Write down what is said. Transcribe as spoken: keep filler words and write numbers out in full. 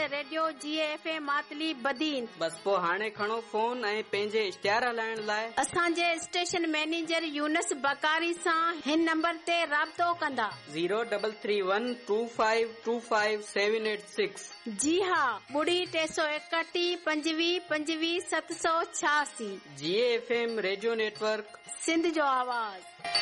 Radio ji F A Matali Badin. बस पोइ हाणे खणो फोन ऐं पंहिंजे इश्तिहार हलाइण लाइ असांजे स्टेशन मैनेजर यूनस बकारी सां हिन नंबर ते राब्तो कंदा zero double three one two five two five seven eight six. जी हा, ॿुड़ी टे सौ एकटीह पंजवीह पंजवीह सत सौ छियासी। जी F M radio network Sindh जो आवाज़।